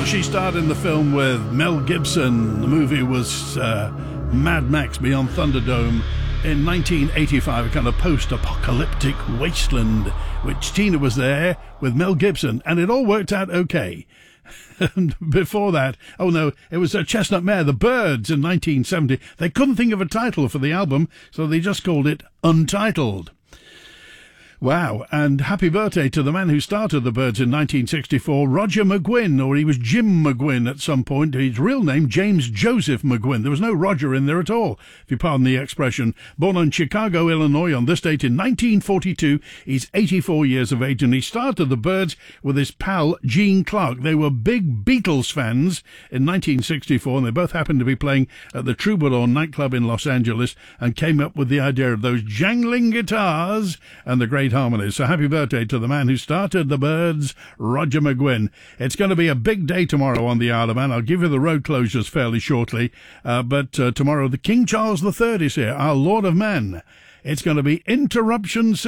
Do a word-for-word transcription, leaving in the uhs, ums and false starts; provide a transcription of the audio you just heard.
Well, she starred in the film with Mel Gibson. The movie was uh, Mad Max Beyond Thunderdome in nineteen eighty-five, a kind of post-apocalyptic wasteland, which Tina was there with Mel Gibson, and it all worked out okay. And before that, oh no, it was a Chestnut Mare, The Byrds, in nineteen seventy. They couldn't think of a title for the album, so they just called it Untitled. Wow, and happy birthday to the man who started the Byrds in nineteen sixty-four, Roger McGuinn, or he was Jim McGuinn at some point. His real name, James Joseph McGuinn. There was no Roger in there at all, if you pardon the expression. Born in Chicago, Illinois on this date in nineteen forty-two, he's eighty-four years of age, and he started the Byrds with his pal Gene Clark. They were big Beatles fans in nineteen sixty-four, and they both happened to be playing at the Troubadour nightclub in Los Angeles and came up with the idea of those jangling guitars and the great harmonies. So happy birthday to the man who started the Byrds, Roger McGuinn. It's going to be a big day tomorrow on the Isle of Man. I'll give you the road closures fairly shortly, uh, but uh, tomorrow the King Charles the Third is here, our Lord of Man. It's going to be interruptions